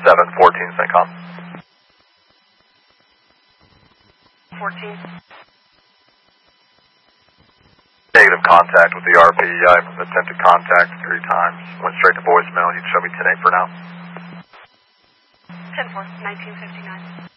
714 CENTCOM. 14. Negative contact with the RP. I've attempted contact 3 times. Went straight to voicemail. You can show me 10-8 for now. 10-4, 1959.